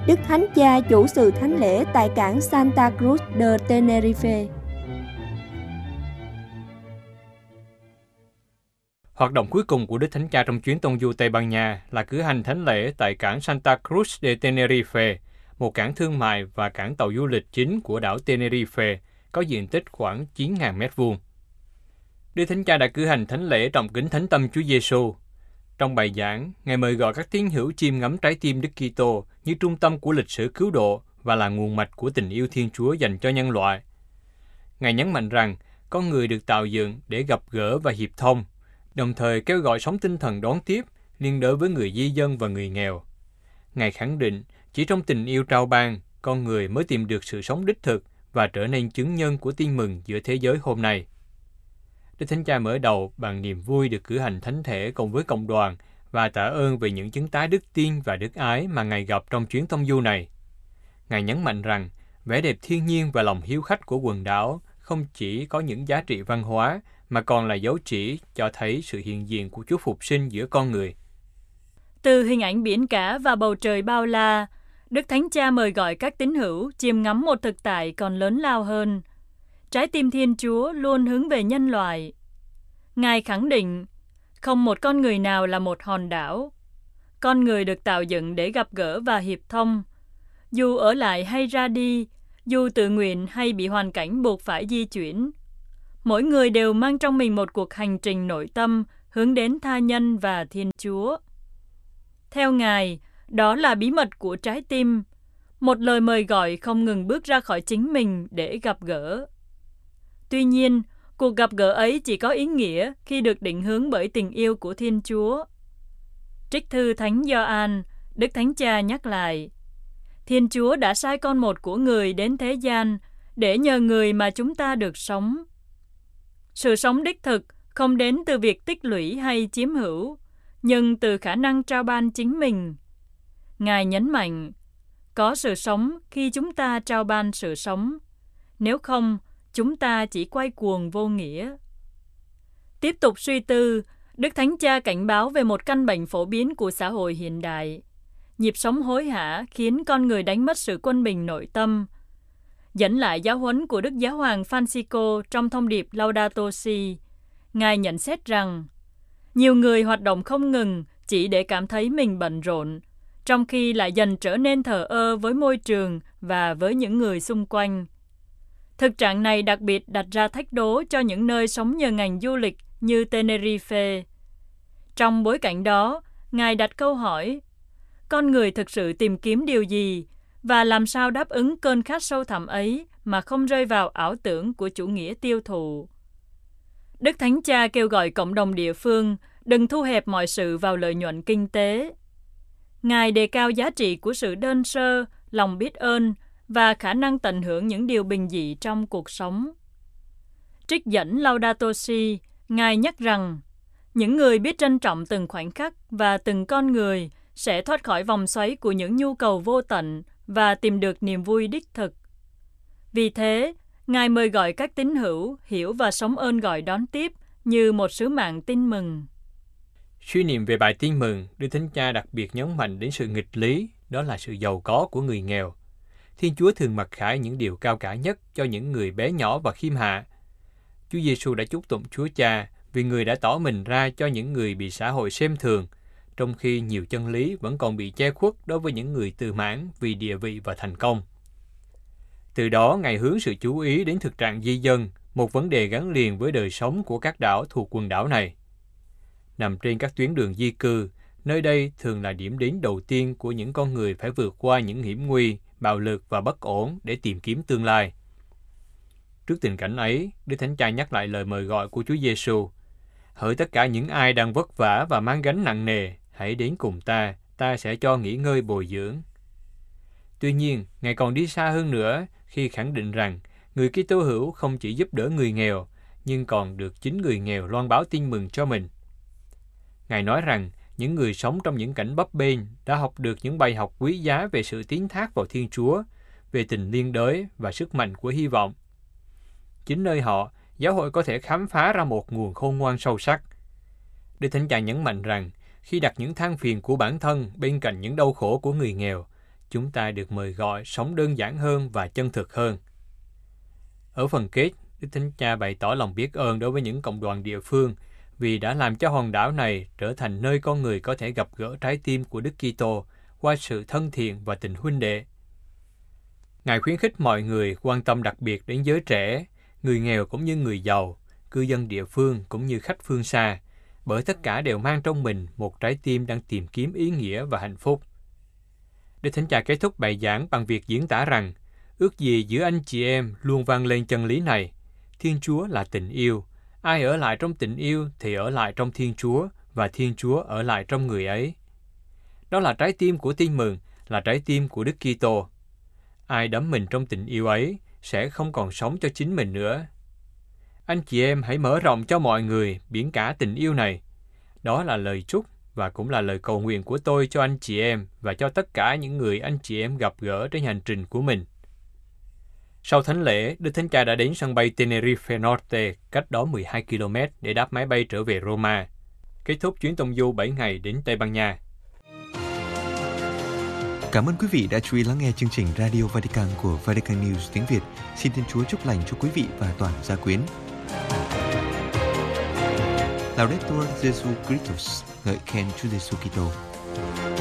Đức Thánh Cha chủ sự thánh lễ tại cảng Santa Cruz de Tenerife. Hoạt động cuối cùng của Đức Thánh Cha trong chuyến tông du Tây Ban Nha là cử hành thánh lễ tại cảng Santa Cruz de Tenerife, một cảng thương mại và cảng tàu du lịch chính của đảo Tenerife, có diện tích khoảng 9.000 m². Đức Thánh Cha đã cử hành thánh lễ trọng kính Thánh Tâm Chúa Giêsu. Trong bài giảng, Ngài mời gọi các tín hữu chiêm ngắm trái tim Đức Kitô như trung tâm của lịch sử cứu độ và là nguồn mạch của tình yêu Thiên Chúa dành cho nhân loại. Ngài nhấn mạnh rằng con người được tạo dựng để gặp gỡ và hiệp thông, đồng thời kêu gọi sống tinh thần đón tiếp, liên đới với người di dân và người nghèo. Ngài khẳng định chỉ trong tình yêu trao ban, con người mới tìm được sự sống đích thực và trở nên chứng nhân của tin mừng giữa thế giới hôm nay. Đức Thánh Cha mở đầu bằng niềm vui được cử hành thánh thể cùng với cộng đoàn và tạ ơn về những chứng tá đức tin và đức ái mà Ngài gặp trong chuyến tông du này. Ngài nhấn mạnh rằng vẻ đẹp thiên nhiên và lòng hiếu khách của quần đảo không chỉ có những giá trị văn hóa mà còn là dấu chỉ cho thấy sự hiện diện của Chúa Phục sinh giữa con người. Từ hình ảnh biển cả và bầu trời bao la, Đức Thánh Cha mời gọi các tín hữu chiêm ngắm một thực tại còn lớn lao hơn. Trái tim Thiên Chúa luôn hướng về nhân loại. Ngài khẳng định, không một con người nào là một hòn đảo. Con người được tạo dựng để gặp gỡ và hiệp thông. Dù ở lại hay ra đi, dù tự nguyện hay bị hoàn cảnh buộc phải di chuyển, mỗi người đều mang trong mình một cuộc hành trình nội tâm hướng đến tha nhân và Thiên Chúa. Theo Ngài, đó là bí mật của trái tim, một lời mời gọi không ngừng bước ra khỏi chính mình để gặp gỡ. Tuy nhiên, cuộc gặp gỡ ấy chỉ có ý nghĩa khi được định hướng bởi tình yêu của Thiên Chúa. Trích thư Thánh Gioan, Đức Thánh Cha nhắc lại, Thiên Chúa đã sai con một của người đến thế gian để nhờ người mà chúng ta được sống. Sự sống đích thực không đến từ việc tích lũy hay chiếm hữu, nhưng từ khả năng trao ban chính mình. Ngài nhấn mạnh, có sự sống khi chúng ta trao ban sự sống, nếu không, chúng ta chỉ quay cuồng vô nghĩa. Tiếp tục suy tư, Đức Thánh Cha cảnh báo về một căn bệnh phổ biến của xã hội hiện đại. Nhịp sống hối hả khiến con người đánh mất sự quân bình nội tâm. Dẫn lại giáo huấn của Đức Giáo hoàng Francisco trong thông điệp Laudato Si, Ngài nhận xét rằng, nhiều người hoạt động không ngừng chỉ để cảm thấy mình bận rộn, trong khi lại dần trở nên thờ ơ với môi trường và với những người xung quanh. Thực trạng này đặc biệt đặt ra thách đố cho những nơi sống nhờ ngành du lịch như Tenerife. Trong bối cảnh đó, Ngài đặt câu hỏi, con người thực sự tìm kiếm điều gì và làm sao đáp ứng cơn khát sâu thẳm ấy mà không rơi vào ảo tưởng của chủ nghĩa tiêu thụ. Đức Thánh Cha kêu gọi cộng đồng địa phương đừng thu hẹp mọi sự vào lợi nhuận kinh tế. Ngài đề cao giá trị của sự đơn sơ, lòng biết ơn và khả năng tận hưởng những điều bình dị trong cuộc sống. Trích dẫn Laudato Si, Ngài nhắc rằng, những người biết trân trọng từng khoảnh khắc và từng con người sẽ thoát khỏi vòng xoáy của những nhu cầu vô tận và tìm được niềm vui đích thực. Vì thế, Ngài mời gọi các tín hữu hiểu và sống ơn gọi đón tiếp như một sứ mạng tin mừng. Suy niệm về bài tin mừng, Đức Thánh Cha đặc biệt nhấn mạnh đến sự nghịch lý, đó là sự giàu có của người nghèo. Thiên Chúa thường mặc khải những điều cao cả nhất cho những người bé nhỏ và khiêm hạ. Chúa Giêsu đã chúc tụng Chúa Cha vì người đã tỏ mình ra cho những người bị xã hội xem thường, trong khi nhiều chân lý vẫn còn bị che khuất đối với những người tự mãn vì địa vị và thành công. Từ đó, Ngài hướng sự chú ý đến thực trạng di dân, một vấn đề gắn liền với đời sống của các đảo thuộc quần đảo này. Nằm trên các tuyến đường di cư, nơi đây thường là điểm đến đầu tiên của những con người phải vượt qua những hiểm nguy, bạo lực và bất ổn để tìm kiếm tương lai. Trước tình cảnh ấy, Đức Thánh Cha nhắc lại lời mời gọi của Chúa Giêsu: hỡi tất cả những ai đang vất vả và mang gánh nặng nề, hãy đến cùng ta sẽ cho nghỉ ngơi bồi dưỡng. Tuy nhiên, Ngài còn đi xa hơn nữa khi khẳng định rằng người Kitô hữu không chỉ giúp đỡ người nghèo, nhưng còn được chính người nghèo loan báo tin mừng cho mình. Ngài nói rằng những người sống trong những cảnh bấp bênh đã học được những bài học quý giá về sự tín thác vào Thiên Chúa, về tình liên đới và sức mạnh của hy vọng. Chính nơi họ, giáo hội có thể khám phá ra một nguồn khôn ngoan sâu sắc. Đức Thánh Cha nhấn mạnh rằng khi đặt những than phiền của bản thân bên cạnh những đau khổ của người nghèo, chúng ta được mời gọi sống đơn giản hơn và chân thực hơn. Ở phần kết, Đức Thánh Cha bày tỏ lòng biết ơn đối với những cộng đoàn địa phương vì đã làm cho hòn đảo này trở thành nơi con người có thể gặp gỡ trái tim của Đức Kitô qua sự thân thiện và tình huynh đệ. Ngài khuyến khích mọi người quan tâm đặc biệt đến giới trẻ, người nghèo cũng như người giàu, cư dân địa phương cũng như khách phương xa, bởi tất cả đều mang trong mình một trái tim đang tìm kiếm ý nghĩa và hạnh phúc. Đức Thánh Cha kết thúc bài giảng bằng việc diễn tả rằng, ước gì giữa anh chị em luôn vang lên chân lý này: Thiên Chúa là tình yêu, ai ở lại trong tình yêu thì ở lại trong Thiên Chúa, và Thiên Chúa ở lại trong người ấy. Đó là trái tim của Tin Mừng, là trái tim của Đức Kitô. Ai đắm mình trong tình yêu ấy sẽ không còn sống cho chính mình nữa. Anh chị em hãy mở rộng cho mọi người biển cả tình yêu này. Đó là lời chúc và cũng là lời cầu nguyện của tôi cho anh chị em và cho tất cả những người anh chị em gặp gỡ trên hành trình của mình. Sau thánh lễ, Đức Thánh Cha đã đến sân bay Tenerife Norte, cách đó 12 km để đáp máy bay trở về Roma, kết thúc chuyến tông du 7 ngày đến Tây Ban Nha. Cảm ơn quý vị đã chú ý lắng nghe chương trình Radio Vatican của Vatican News tiếng Việt. Xin Thiên Chúa chúc lành cho quý vị và toàn gia quyến. Laudetur Jesu Christus, ngợi khen Chúa Giêsu Kitô.